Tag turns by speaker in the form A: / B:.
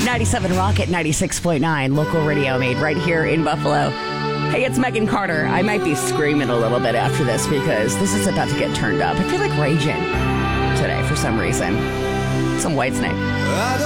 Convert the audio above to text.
A: 97 Rock at 96.9, local radio made right here in Buffalo. Hey, it's Megan Carter. I might be screaming a little bit after this because this is about to get turned up. I feel like raging today for some reason. Some Whitesnake.